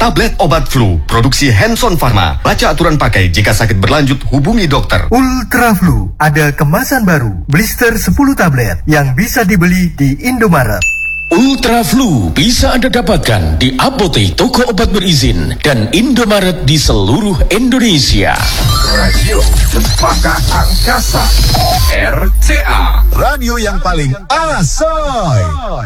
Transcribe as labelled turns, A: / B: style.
A: Tablet obat flu, produksi Hanson Pharma. Baca aturan pakai, jika sakit berlanjut, hubungi dokter.
B: Ultra Flu, ada kemasan baru, blister 10 tablet, yang bisa dibeli di Indomaret.
C: Ultra Flu bisa Anda dapatkan di apotek, toko obat berizin, dan Indomaret di seluruh Indonesia.
D: Radio Cempaka Angkasa, RCA, radio yang paling asoy.